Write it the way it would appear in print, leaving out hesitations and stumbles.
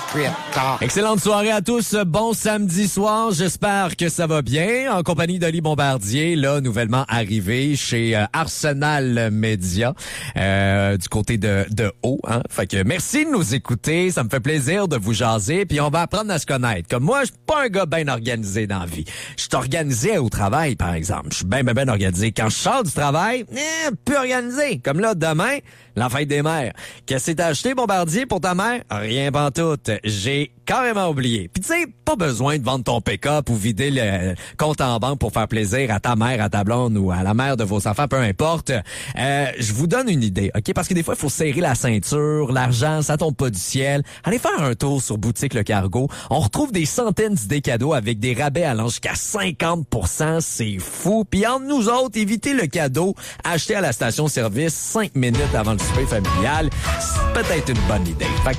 Excellente soirée à tous. Bon samedi soir. J'espère que ça va bien. En compagnie d'Oli Bombardier, là, nouvellement arrivé chez Arsenal Média, du côté de Haut. Hein? Fait que merci de nous écouter. Ça me fait plaisir de vous jaser. Puis on va apprendre à se connaître. Comme moi, je suis pas un gars bien organisé dans la vie. Je suis organisé au travail, par exemple. Je suis bien organisé. Quand je sors du travail, peu organisé. Comme là, demain, la fête des mères. Qu'est-ce que t'as acheté, Bombardier, pour ta mère? Rien pantoute. J'ai carrément oublié. Puis tu sais, pas besoin de vendre ton pick-up ou vider le compte en banque pour faire plaisir à ta mère, à ta blonde ou à la mère de vos enfants, peu importe. Je vous donne une idée, OK? Parce que des fois, il faut serrer la ceinture, l'argent, ça tombe pas du ciel. Allez faire un tour sur Boutique Le Cargo. On retrouve des centaines d'idées cadeaux avec des rabais allant jusqu'à 50%. C'est fou. Puis entre nous autres, évitez le cadeau. Acheter à la station-service 5 minutes avant le souper familial. C'est peut-être une bonne idée. Fait